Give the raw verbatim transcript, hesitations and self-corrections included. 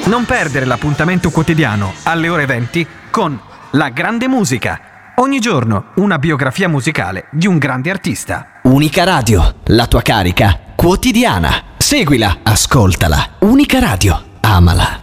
Non perdere l'appuntamento quotidiano alle ore venti con La Grande Musica. Ogni giorno una biografia musicale di un grande artista. Unica Radio, la tua carica quotidiana. Seguila, ascoltala. Unica Radio, amala.